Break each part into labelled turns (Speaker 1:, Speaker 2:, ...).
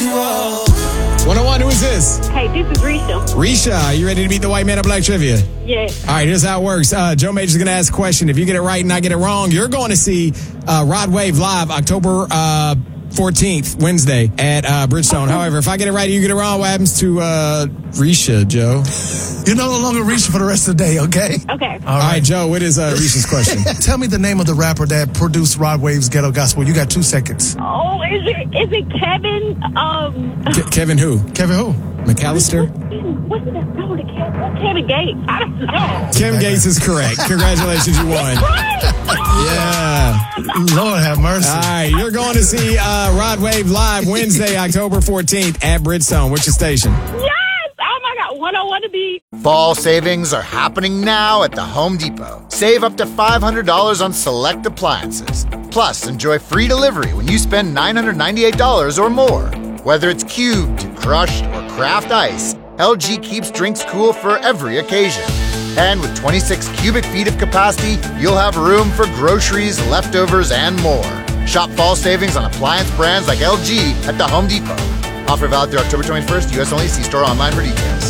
Speaker 1: 101, who is this?
Speaker 2: Hey, this is Risha.
Speaker 1: Risha, are you ready to beat the white man at Black Trivia?
Speaker 2: Yes.
Speaker 1: All right, here's how it works. Joe Major's going to ask a question. If you get it right and I get it wrong, you're going to see Rod Wave live October 14th, Wednesday at Bridgestone. However, if I get it right and you get it wrong, what happens to Risha, Joe?
Speaker 3: You're no longer Risha for the rest of the day, okay?
Speaker 2: Okay.
Speaker 1: All right, Joe, what is Risha's question?
Speaker 3: Tell me the name of the rapper that produced Rod Wave's Ghetto Gospel. You got 2 seconds.
Speaker 2: Oh, is it Kevin?
Speaker 1: Kevin who?
Speaker 3: Kevin who?
Speaker 1: McAllister?
Speaker 2: What's that? No, Kevin Gates. I don't know.
Speaker 1: Kevin Gates is correct. Congratulations, you won. Yeah.
Speaker 3: Lord have mercy.
Speaker 1: All right, you're going to see Rod Wave live Wednesday, October 14th at Bridgestone. Which station?
Speaker 2: Yes! Oh my God, 101 to beat.
Speaker 4: Fall savings are happening now at the Home Depot. Save up to $500 on select appliances. Plus, enjoy free delivery when you spend $998 or more. Whether it's cubed, crushed, or craft ice, LG keeps drinks cool for every occasion. And with 26 cubic feet of capacity, you'll have room for groceries, leftovers, and more. Shop fall savings on appliance brands like LG at the Home Depot. Offer valid through October 21st, U.S. only. See store online for details.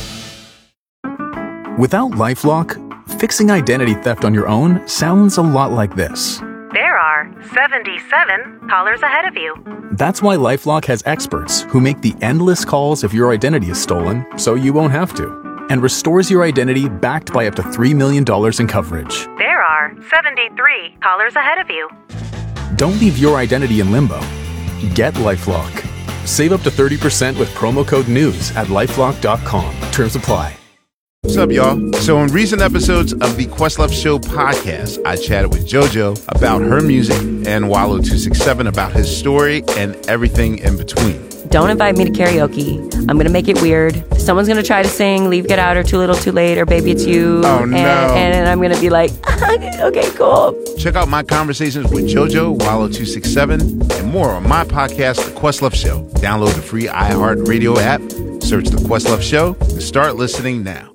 Speaker 5: Without LifeLock, fixing identity theft on your own sounds a lot like this.
Speaker 6: There are 77 callers ahead of you.
Speaker 5: That's why LifeLock has experts who make the endless calls if your identity is stolen, so you won't have to, and restores your identity backed by up to $3 million in coverage.
Speaker 6: There are 73 callers ahead of you.
Speaker 5: Don't leave your identity in limbo. Get LifeLock. Save up to 30% with promo code NEWS at LifeLock.com. Terms apply.
Speaker 7: What's up, y'all? So in recent episodes of the Questlove Show podcast, I chatted with JoJo about her music and Wallo267 about his story and everything in between.
Speaker 8: Don't invite me to karaoke. I'm going to make it weird. Someone's going to try to sing Leave, Get Out, or Too Little, Too Late, or Baby It's You.
Speaker 7: Oh, no.
Speaker 8: And I'm going to be like, okay, cool.
Speaker 7: Check out my conversations with JoJo, Wallo267, and more on my podcast, The Questlove Show. Download the free iHeartRadio app, search The Questlove Show, and start listening now.